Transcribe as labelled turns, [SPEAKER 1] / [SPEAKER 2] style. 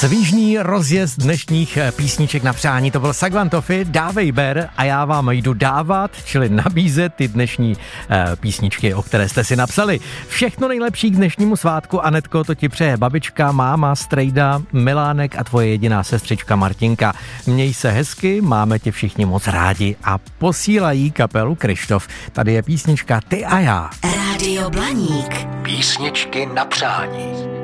[SPEAKER 1] Svížný rozjezd dnešních písniček na přání, to byl Sagvantofi, Dávej ber a já vám jdu dávat, čili nabízet ty dnešní písničky, o které jste si napsali. Všechno nejlepší k dnešnímu svátku, Anetko, to ti přeje babička, máma, strejda, Milánek a tvoje jediná sestřička Martinka. Měj se hezky, máme tě všichni moc rádi a posílají kapelu Kryštof. Tady je písnička Ty a já.
[SPEAKER 2] Rádio Blaník.
[SPEAKER 3] Písničky na přání.